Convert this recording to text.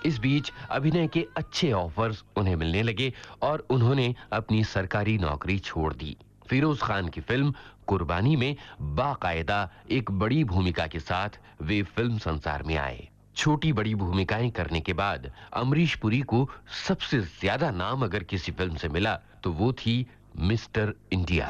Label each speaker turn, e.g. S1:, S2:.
S1: इस बीच अभिनय के अच्छे ऑफर्स उन्हें मिलने लगे और उन्होंने अपनी सरकारी नौकरी छोड़ दी। फिरोज खान की फिल्म कुर्बानी में बाकायदा एक बड़ी भूमिका के साथ वे फिल्म संसार में आए। छोटी बड़ी भूमिकाएं करने के बाद अमरीश पुरी को सबसे ज्यादा नाम अगर किसी फिल्म से मिला तो वो थी मिस्टर इंडिया।